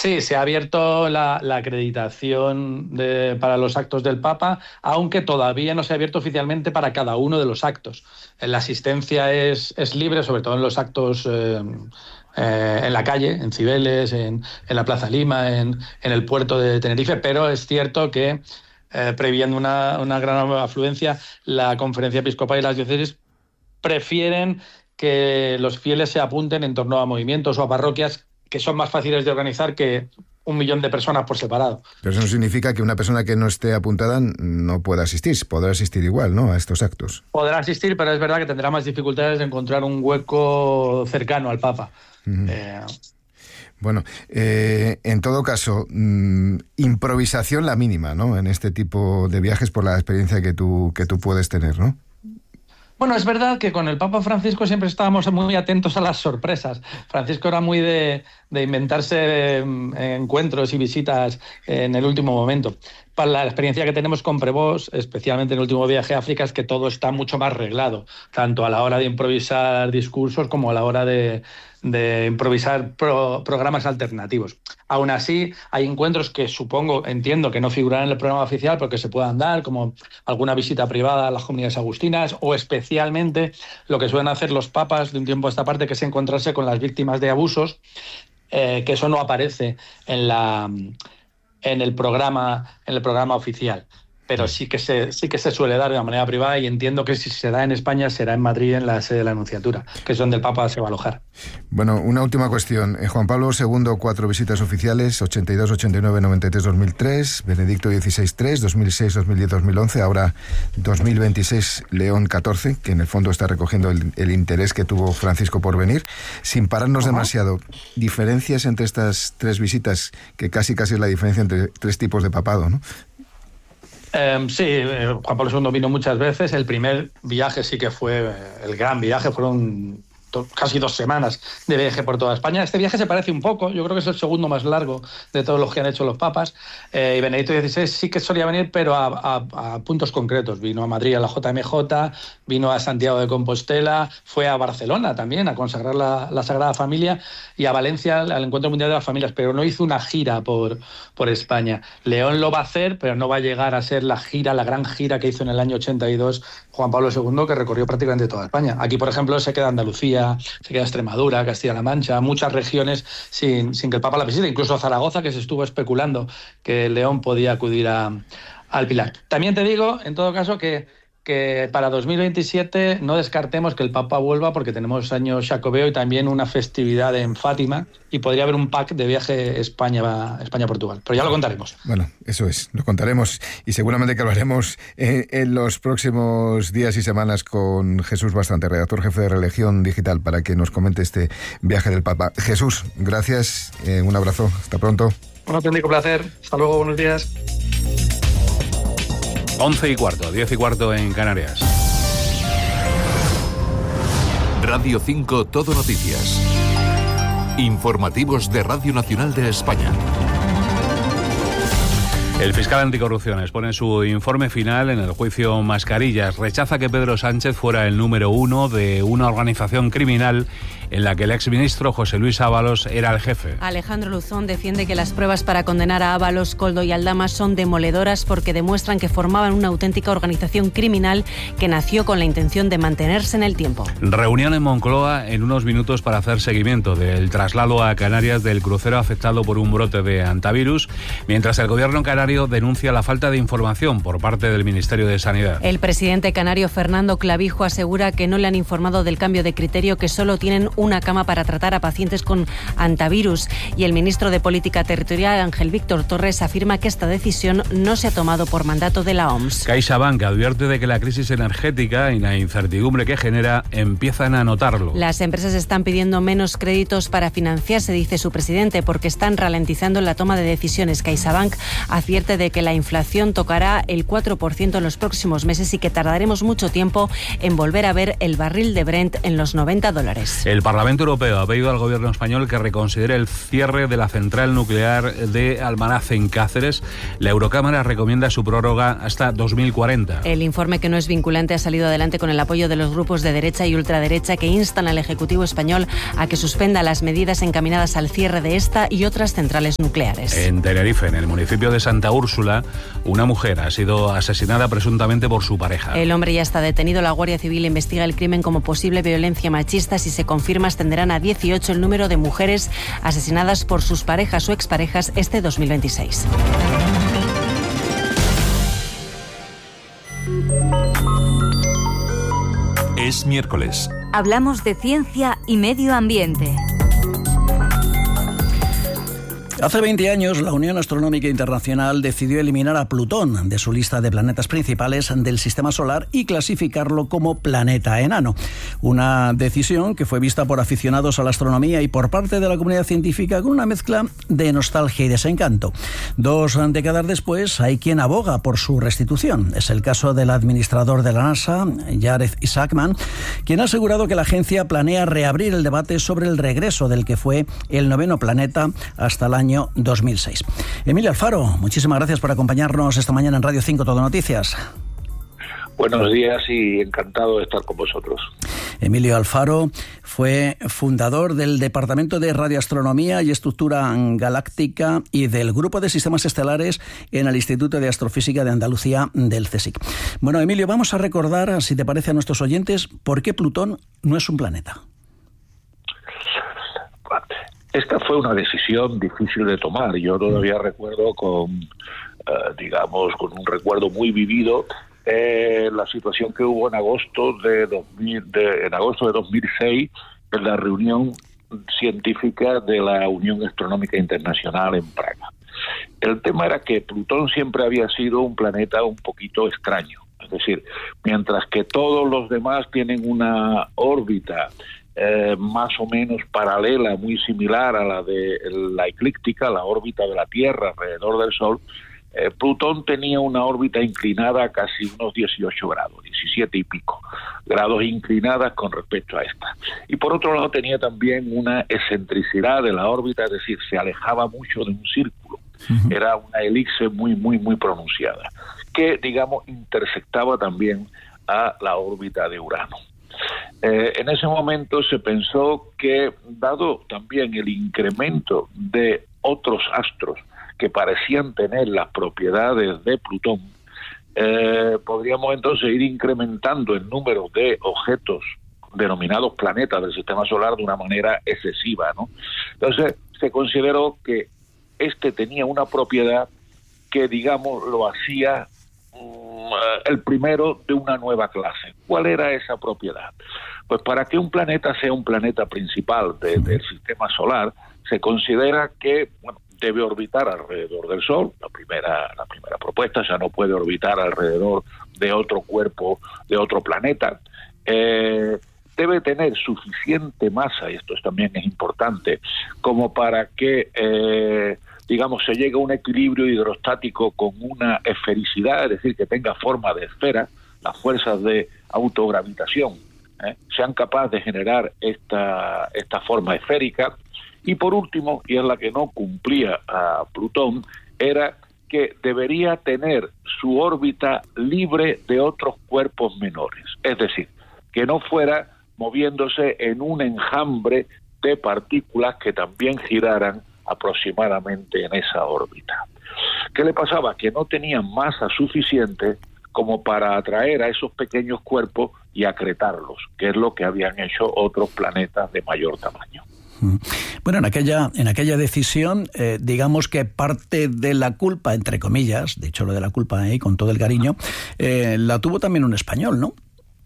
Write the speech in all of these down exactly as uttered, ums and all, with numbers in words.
Sí, se ha abierto la, la acreditación de, para los actos del Papa, aunque todavía no se ha abierto oficialmente para cada uno de los actos. La asistencia es, es libre, sobre todo en los actos eh, eh, en la calle, en Cibeles, en, en la Plaza Lima, en, en el puerto de Tenerife, pero es cierto que, eh, previendo una, una gran afluencia, la Conferencia Episcopal y las diócesis prefieren que los fieles se apunten en torno a movimientos o a parroquias que son más fáciles de organizar que un millón de personas por separado. Pero eso no significa que una persona que no esté apuntada no pueda asistir, podrá asistir igual, ¿no?, a estos actos. Podrá asistir, pero es verdad que tendrá más dificultades de encontrar un hueco cercano al Papa. Uh-huh. Eh... Bueno, eh, en todo caso, mmm, improvisación la mínima, ¿no?, en este tipo de viajes por la experiencia que tú, que tú puedes tener, ¿no? Bueno, es verdad que con el Papa Francisco siempre estábamos muy atentos a las sorpresas. Francisco era muy de, de inventarse encuentros y visitas en el último momento. Para la experiencia que tenemos con Prevost, especialmente en el último viaje a África, es que todo está mucho más reglado, tanto a la hora de improvisar discursos como a la hora de, de improvisar pro, programas alternativos. Aún así, hay encuentros que supongo, entiendo que no figurarán en el programa oficial, pero que se puedan dar, como alguna visita privada a las comunidades agustinas, o especialmente lo que suelen hacer los papas de un tiempo a esta parte, que es encontrarse con las víctimas de abusos, eh, que eso no aparece en la... en el programa en el programa oficial, pero sí que se sí que se suele dar de una manera privada, y entiendo que si se da en España será en Madrid, en la sede de la Nunciatura, que es donde el Papa se va a alojar. Bueno, una última cuestión. Eh, Juan Pablo segundo, cuatro visitas oficiales: ochenta y dos, ochenta y nueve, noventa y tres, dos mil tres, Benedicto dieciséis, tres, dos mil seis, dos mil diez, dos mil once, ahora dos mil veintiséis, León catorce, que en el fondo está recogiendo el, el interés que tuvo Francisco por venir. Sin pararnos uh-huh. demasiado, diferencias entre estas tres visitas, que casi casi es la diferencia entre tres tipos de papado, ¿no? Eh, sí, eh, Juan Pablo segundo vino muchas veces. El primer viaje sí que fue eh, el gran viaje, fueron to- casi dos semanas de viaje por toda España. Este viaje se parece un poco, yo creo que es el segundo más largo de todos los que han hecho los papas. Eh, y Benedicto dieciséis sí que solía venir, pero a, a, a puntos concretos. Vino a Madrid a la J M J, vino a Santiago de Compostela, fue a Barcelona también a consagrar la, la Sagrada Familia, y a Valencia al Encuentro Mundial de las Familias, pero no hizo una gira por, por España. León lo va a hacer, pero no va a llegar a ser la gira, la gran gira que hizo en el año ochenta y dos Juan Pablo segundo, que recorrió prácticamente toda España. Aquí, por ejemplo, se queda Andalucía, se queda Extremadura, Castilla-La Mancha, muchas regiones sin, sin que el Papa la visite, incluso Zaragoza, que se estuvo especulando que León podía acudir a, al Pilar. También te digo, en todo caso, que que para dos mil veintisiete no descartemos que el Papa vuelva, porque tenemos año Xacobeo y también una festividad en Fátima, y podría haber un pack de viaje España España-Portugal. Pero ya lo contaremos. Bueno, eso es, lo contaremos, y seguramente que lo haremos en, en los próximos días y semanas con Jesús Bastante, redactor jefe de Religión Digital, para que nos comente este viaje del Papa. Jesús, gracias, eh, un abrazo, hasta pronto. Un auténtico placer, hasta luego, buenos días. Once y cuarto, diez y cuarto en Canarias. Radio cinco Todo Noticias. Informativos de Radio Nacional de España. El fiscal anticorrupción expone su informe final en el juicio Mascarillas. Rechaza que Pedro Sánchez fuera el número uno de una organización criminal en la que el exministro José Luis Ábalos era el jefe. Alejandro Luzón defiende que las pruebas para condenar a Ábalos, Koldo y Aldama son demoledoras porque demuestran que formaban una auténtica organización criminal que nació con la intención de mantenerse en el tiempo. Reunión en Moncloa en unos minutos para hacer seguimiento del traslado a Canarias del crucero afectado por un brote de hantavirus, mientras el gobierno canario denuncia la falta de información por parte del Ministerio de Sanidad. El presidente canario Fernando Clavijo asegura que no le han informado del cambio de criterio, que solo tienen una cama para tratar a pacientes con hantavirus, y el ministro de Política Territorial, Ángel Víctor Torres, afirma que esta decisión no se ha tomado por mandato de la O M S. CaixaBank advierte de que la crisis energética y la incertidumbre que genera empiezan a notarlo. Las empresas están pidiendo menos créditos para financiarse, dice su presidente, porque están ralentizando la toma de decisiones. CaixaBank advierte advierte de que la inflación tocará el cuatro por ciento en los próximos meses y que tardaremos mucho tiempo en volver a ver el barril de Brent en los noventa dólares. El Parlamento Europeo ha pedido al gobierno español que reconsidere el cierre de la central nuclear de Almanaz en Cáceres. La Eurocámara recomienda su prórroga hasta dos mil cuarenta. El informe, que no es vinculante, ha salido adelante con el apoyo de los grupos de derecha y ultraderecha que instan al Ejecutivo español a que suspenda las medidas encaminadas al cierre de esta y otras centrales nucleares. En Tenerife, en el municipio de Santa Úrsula, una mujer ha sido asesinada presuntamente por su pareja. El hombre ya está detenido. La Guardia Civil investiga el crimen como posible violencia machista. Si se confirma, ascenderán a dieciocho el número de mujeres asesinadas por sus parejas o exparejas este dos mil veintiséis. Es miércoles. Hablamos de ciencia y medio ambiente. Hace veinte años, la Unión Astronómica Internacional decidió eliminar a Plutón de su lista de planetas principales del Sistema Solar y clasificarlo como planeta enano. Una decisión que fue vista por aficionados a la astronomía y por parte de la comunidad científica con una mezcla de nostalgia y desencanto. Dos décadas después, hay quien aboga por su restitución. Es el caso del administrador de la NASA, Jared Isaacman, quien ha asegurado que la agencia planea reabrir el debate sobre el regreso del que fue el noveno planeta hasta el año dos mil seis. Emilio Alfaro, muchísimas gracias por acompañarnos esta mañana en Radio cinco Todo Noticias. Buenos días y encantado de estar con vosotros. Emilio Alfaro fue fundador del Departamento de Radioastronomía y Estructura Galáctica y del Grupo de Sistemas Estelares en el Instituto de Astrofísica de Andalucía del CSIC. Bueno, Emilio, vamos a recordar, si te parece, a nuestros oyentes, por qué Plutón no es un planeta. Esta fue una decisión difícil de tomar. Yo todavía recuerdo con, eh, digamos, con un recuerdo muy vivido eh, la situación que hubo en agosto de, dos mil, de en agosto de dos mil seis en la reunión científica de la Unión Astronómica Internacional en Praga. El tema era que Plutón siempre había sido un planeta un poquito extraño. Es decir, mientras que todos los demás tienen una órbita Eh, más o menos paralela, muy similar a la de la eclíptica, la órbita de la Tierra alrededor del Sol, eh, Plutón tenía una órbita inclinada a casi unos dieciocho grados, diecisiete y pico grados inclinadas con respecto a esta. Y por otro lado tenía también una excentricidad de la órbita, es decir, se alejaba mucho de un círculo. Uh-huh. Era una elipse muy, muy, muy pronunciada, que, digamos, intersectaba también a la órbita de Urano. Eh, en ese momento se pensó que, dado también el incremento de otros astros que parecían tener las propiedades de Plutón, eh, podríamos entonces ir incrementando el número de objetos denominados planetas del Sistema Solar de una manera excesiva, ¿no? Entonces se consideró que este tenía una propiedad que, digamos, lo hacía el primero de una nueva clase. ¿Cuál era esa propiedad? Pues para que un planeta sea un planeta principal de, del Sistema Solar, se considera que, bueno, debe orbitar alrededor del Sol, la primera, la primera propuesta, ya no puede orbitar alrededor de otro cuerpo, de otro planeta, eh, debe tener suficiente masa, y esto también es importante, como para que eh, digamos, se llega a un equilibrio hidrostático con una esfericidad, es decir, que tenga forma de esfera, las fuerzas de autogravitación ¿eh? sean capaces de generar esta, esta forma esférica. Y por último, y es la que no cumplía a Plutón, era que debería tener su órbita libre de otros cuerpos menores, es decir, que no fuera moviéndose en un enjambre de partículas que también giraran aproximadamente en esa órbita. ¿Qué le pasaba? Que no tenían masa suficiente como para atraer a esos pequeños cuerpos y acretarlos, que es lo que habían hecho otros planetas de mayor tamaño. Bueno, en aquella, en aquella decisión, eh, digamos que parte de la culpa, entre comillas, dicho lo de la culpa ahí con todo el cariño, eh, la tuvo también un español, ¿no?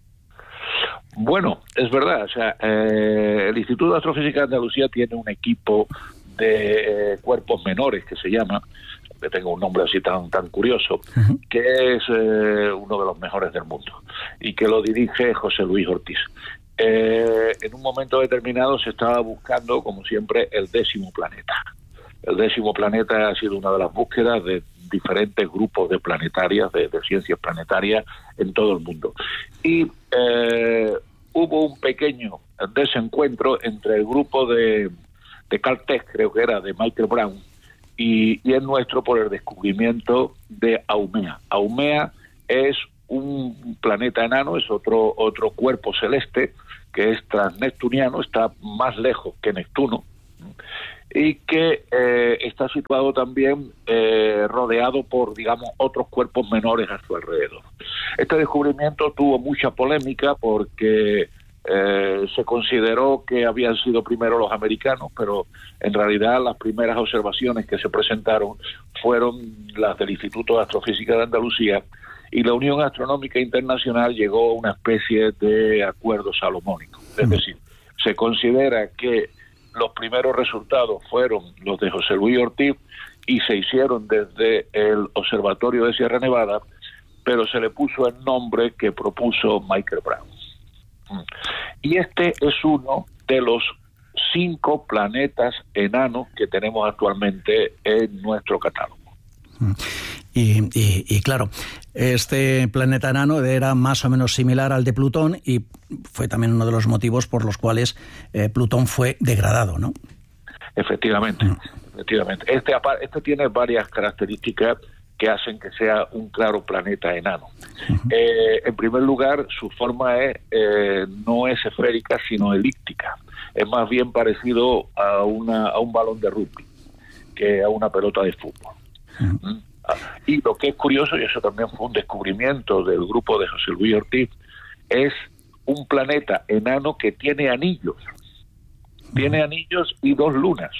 Bueno, es verdad, o sea, eh, el Instituto de Astrofísica de Andalucía tiene un equipo de eh, cuerpos menores, que se llama, que tenga un nombre así tan tan curioso, uh-huh. que es eh, uno de los mejores del mundo, y que lo dirige José Luis Ortiz. Eh, en un momento determinado se estaba buscando, como siempre, el décimo planeta. El décimo planeta ha sido una de las búsquedas de, diferentes grupos de planetarias, de, de ciencias planetarias en todo el mundo. Y eh, hubo un pequeño desencuentro entre el grupo de, de Caltech, creo que era, de Michael Brown, y, y el nuestro por el descubrimiento de Haumea. Haumea es un planeta enano, es otro, otro cuerpo celeste que es transneptuniano, está más lejos que Neptuno, y que eh, está situado también eh, rodeado por, digamos, otros cuerpos menores a su alrededor. Este descubrimiento tuvo mucha polémica porque eh, se consideró que habían sido primero los americanos, pero en realidad las primeras observaciones que se presentaron fueron las del Instituto de Astrofísica de Andalucía, y la Unión Astronómica Internacional llegó a una especie de acuerdo salomónico. Es decir, se considera que los primeros resultados fueron los de José Luis Ortiz y se hicieron desde el Observatorio de Sierra Nevada, pero se le puso el nombre que propuso Michael Brown. Y este es uno de los cinco planetas enanos que tenemos actualmente en nuestro catálogo. Y, y, y claro, este planeta enano era más o menos similar al de Plutón y fue también uno de los motivos por los cuales eh, Plutón fue degradado, ¿no? Efectivamente, mm. efectivamente. Este, este tiene varias características que hacen que sea un claro planeta enano. Uh-huh. Eh, en primer lugar, su forma es, eh, no es esférica, sino elíptica. Es más bien parecido a, una, a un balón de rugby que a una pelota de fútbol. Uh-huh. Y lo que es curioso, y eso también fue un descubrimiento del grupo de José Luis Ortiz, es un planeta enano que tiene anillos. Uh-huh. Tiene anillos y dos lunas.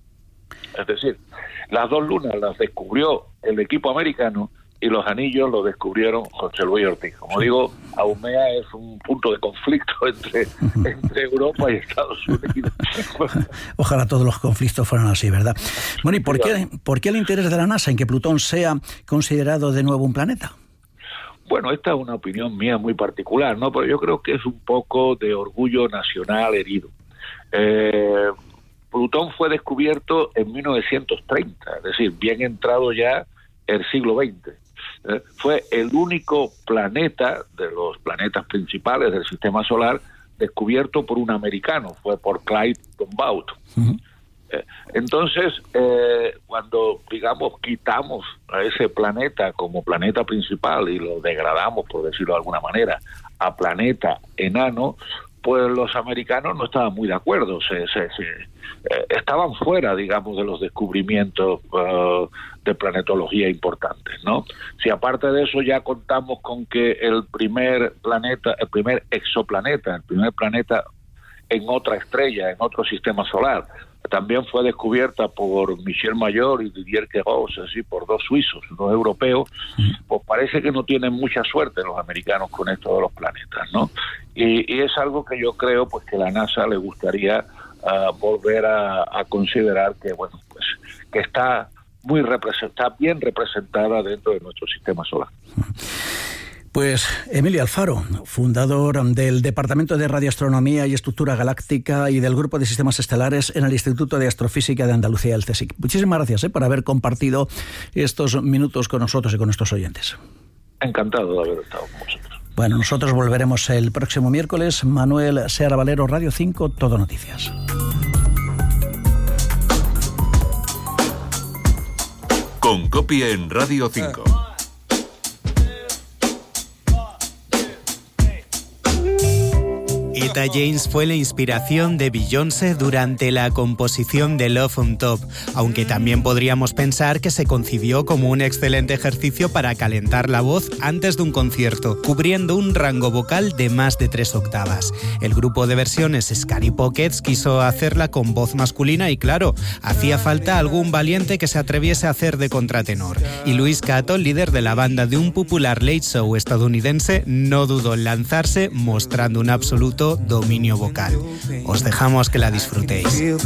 Es decir, las dos lunas las descubrió el equipo americano y los anillos los descubrieron José Luis Ortiz. Como digo, Haumea es un punto de conflicto entre, entre Europa y Estados Unidos. Ojalá todos los conflictos fueran así, ¿verdad? Bueno, ¿y por qué, por qué el interés de la NASA en que Plutón sea considerado de nuevo un planeta? Bueno, esta es una opinión mía muy particular, ¿no? Pero yo creo que es un poco de orgullo nacional herido. Eh... Plutón fue descubierto en mil novecientos treinta, es decir, bien entrado ya el siglo veinte. Eh, fue el único planeta de los planetas principales del sistema solar descubierto por un americano, fue por Clyde Tombaugh. Uh-huh. Eh, entonces, eh, cuando, digamos, quitamos a ese planeta como planeta principal y lo degradamos, por decirlo de alguna manera, a planeta enano, pues los americanos no estaban muy de acuerdo, se, se, se eh, estaban fuera, digamos, de los descubrimientos uh, de planetología importantes, ¿no? Si aparte de eso ya contamos con que el primer planeta, el primer exoplaneta, el primer planeta en otra estrella, en otro sistema solar, también fue descubierta por Michel Mayor y Didier Queloz, así por dos suizos, dos europeos, pues parece que no tienen mucha suerte los americanos con esto de los planetas, ¿no? Y, y es algo que yo creo pues que la NASA le gustaría uh, volver a, a considerar que, bueno, pues que está muy representada, bien representada dentro de nuestro sistema solar. Pues Emilio Alfaro, fundador del Departamento de Radioastronomía y Estructura Galáctica y del Grupo de Sistemas Estelares en el Instituto de Astrofísica de Andalucía, el CSIC. Muchísimas gracias eh, por haber compartido estos minutos con nosotros y con nuestros oyentes. Encantado de haber estado con vosotros. Bueno, nosotros volveremos el próximo miércoles. Manuel Seara Valero, Radio cinco, Todo Noticias. Con Copia en Radio cinco. Etta James fue la inspiración de Beyoncé durante la composición de Love on Top, aunque también podríamos pensar que se concibió como un excelente ejercicio para calentar la voz antes de un concierto, cubriendo un rango vocal de más de tres octavas. El grupo de versiones Scary Pockets quiso hacerla con voz masculina y, claro, hacía falta algún valiente que se atreviese a hacer de contratenor. Y Louis Catton, líder de la banda de un popular late show estadounidense, no dudó en lanzarse mostrando un absoluto dominio vocal. Os dejamos que la disfrutéis.